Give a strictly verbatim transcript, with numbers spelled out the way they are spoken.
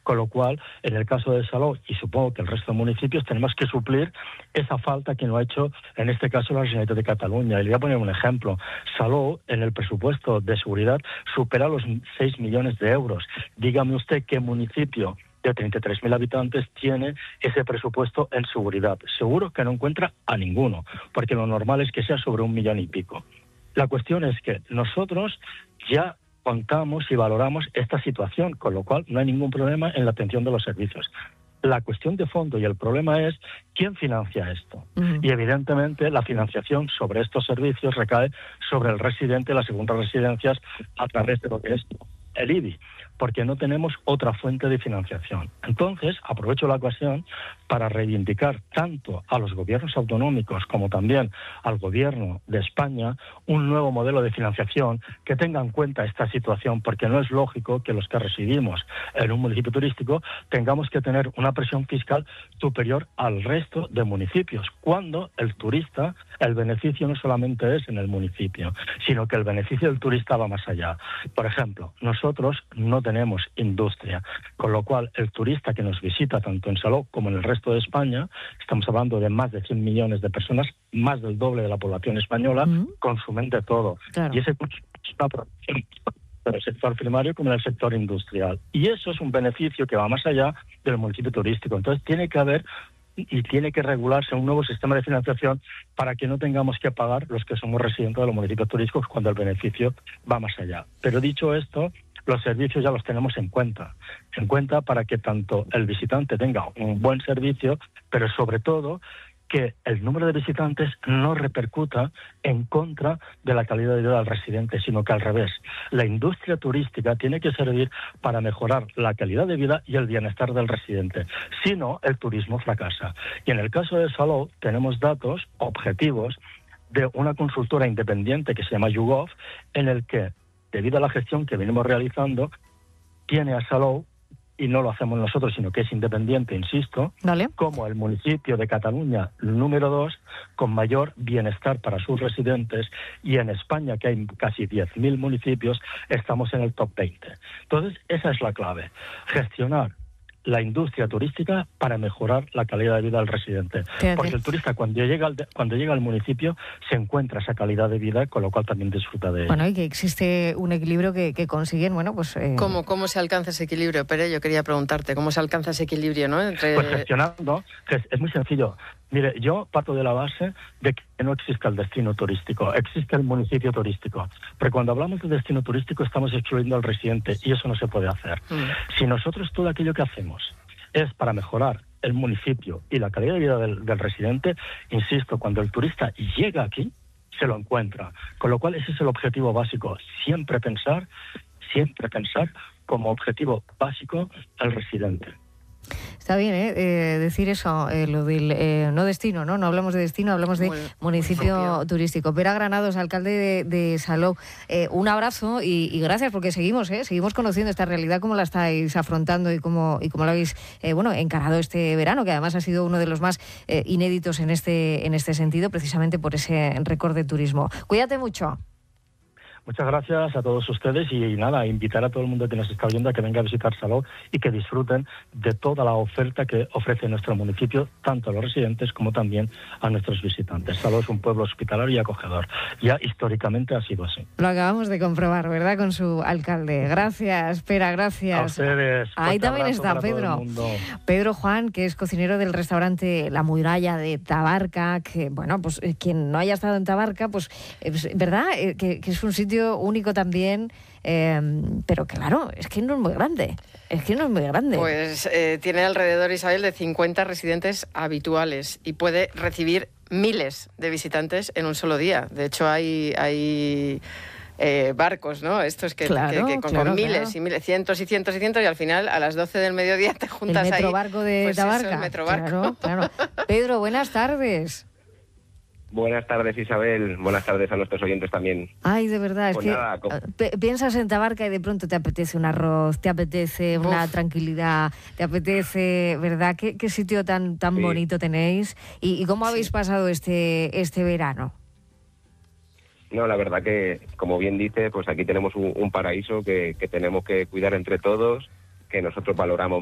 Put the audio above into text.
Con lo cual, en el caso de Salou, y supongo que el resto de municipios, tenemos que suplir esa falta que no ha hecho, en este caso, la Generalitat de Cataluña. Y le voy a poner un ejemplo. Salou, en el presupuesto de seguridad, supera los seis millones de euros. Dígame usted qué municipio de treinta y tres mil habitantes tiene ese presupuesto en seguridad. Seguro que no encuentra a ninguno, porque lo normal es que sea sobre un millón y pico. La cuestión es que nosotros ya contamos y valoramos esta situación, con lo cual no hay ningún problema en la atención de los servicios. La cuestión de fondo y el problema es quién financia esto. Uh-huh. Y evidentemente la financiación sobre estos servicios recae sobre el residente, las segundas residencias, a través de lo que es el I B I, porque no tenemos otra fuente de financiación. Entonces, aprovecho la ocasión para reivindicar tanto a los gobiernos autonómicos como también al gobierno de España un nuevo modelo de financiación que tenga en cuenta esta situación, porque no es lógico que los que residimos en un municipio turístico tengamos que tener una presión fiscal superior al resto de municipios, cuando el turista, el beneficio no solamente es en el municipio, sino que el beneficio del turista va más allá. Por ejemplo, nosotros no tenemos industria, con lo cual el turista que nos visita tanto en Salou como en el resto de España, estamos hablando de más de cien millones de personas, más del doble de la población española, mm. consumen de todo. Claro. Y ese consumo es una producción en el sector primario como en el sector industrial. Y eso es un beneficio que va más allá del municipio turístico. Entonces tiene que haber y tiene que regularse un nuevo sistema de financiación para que no tengamos que pagar los que somos residentes de los municipios turísticos cuando el beneficio va más allá. Pero dicho esto, los servicios ya los tenemos en cuenta, en cuenta para que tanto el visitante tenga un buen servicio, pero sobre todo que el número de visitantes no repercuta en contra de la calidad de vida del residente, sino que al revés. La industria turística tiene que servir para mejorar la calidad de vida y el bienestar del residente. Si no, el turismo fracasa. Y en el caso de Salou tenemos datos objetivos de una consultora independiente que se llama YouGov, en el que, debido a la gestión que venimos realizando, tiene a Salou, y no lo hacemos nosotros, sino que es independiente, insisto, ¿vale?, como el municipio de Cataluña número dos, con mayor bienestar para sus residentes, y en España, que hay casi diez mil municipios, estamos en el top veinte. Entonces, esa es la clave, gestionar la industria turística para mejorar la calidad de vida del residente. Fíjate. Porque el turista cuando llega al de, cuando llega al municipio se encuentra esa calidad de vida, con lo cual también disfruta de ella. Bueno, y que existe un equilibrio que, que consiguen, bueno, pues... Eh... ¿Cómo, ¿Cómo se alcanza ese equilibrio, Pere? Yo quería preguntarte, ¿cómo se alcanza ese equilibrio, no? Entre... Pues gestionando, es, es muy sencillo. Mire, yo parto de la base de que no existe el destino turístico, existe el municipio turístico. Pero cuando hablamos de destino turístico estamos excluyendo al residente y eso no se puede hacer. Mm. Si nosotros todo aquello que hacemos es para mejorar el municipio y la calidad de vida del, del residente, insisto, cuando el turista llega aquí, se lo encuentra. Con lo cual ese es el objetivo básico, siempre pensar, siempre pensar como objetivo básico al residente. Está bien, ¿eh? Eh, decir eso, eh, lo del eh, no destino, ¿no? No hablamos de destino, hablamos de bueno, municipio propio. turístico. Pere Granados, alcalde de, de Salou, eh, un abrazo y, y gracias porque seguimos, ¿eh? Seguimos conociendo esta realidad, cómo la estáis afrontando y cómo, y cómo lo habéis eh, bueno, encarado este verano, que además ha sido uno de los más eh, inéditos en este, en este sentido, precisamente por ese récord de turismo. Cuídate mucho. Muchas gracias a todos ustedes y nada, invitar a todo el mundo que nos está oyendo a que venga a visitar Salou y que disfruten de toda la oferta que ofrece nuestro municipio, tanto a los residentes como también a nuestros visitantes. Salou es un pueblo hospitalario y acogedor. Ya históricamente ha sido así. Lo acabamos de comprobar, ¿verdad?, con su alcalde. Gracias, Pere, gracias. A ustedes. Ahí también está Pedro. Pedro Juan, que es cocinero del restaurante La Muralla de Tabarca, que, bueno, pues quien no haya estado en Tabarca, pues, ¿verdad?, que, que es un sitio único también, eh, pero claro, es que no es muy grande, es que no es muy grande. Pues eh, tiene alrededor, Isabel, de cincuenta residentes habituales y puede recibir miles de visitantes en un solo día. De hecho, hay... hay Eh, barcos, ¿no? Estos que, claro, que, que con, claro, con miles claro. y miles, cientos y cientos y cientos, y al final a las doce del mediodía te juntas ahí. El metrobarco ahí, de pues Tabarca. Eso, el metrobarco. Claro, claro. Pedro, buenas tardes. Buenas tardes, Isabel. Buenas tardes a nuestros oyentes también. Ay, de verdad, es pues que nada, con... p- piensas en Tabarca y de pronto te apetece un arroz, te apetece Uf. una tranquilidad, te apetece, ¿verdad? ¿Qué, qué sitio tan tan sí. bonito tenéis? ¿Y, y cómo habéis sí. pasado este este verano? No, la verdad que, como bien dice, pues aquí tenemos un, un paraíso que, que tenemos que cuidar entre todos, que nosotros valoramos